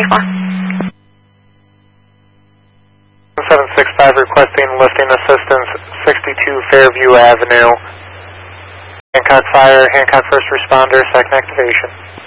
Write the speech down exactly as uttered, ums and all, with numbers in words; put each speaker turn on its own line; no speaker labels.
for?
seven six five requesting lifting assistance, sixty-two Fairview Avenue. Hancock Fire, Hancock First Responder, second activation.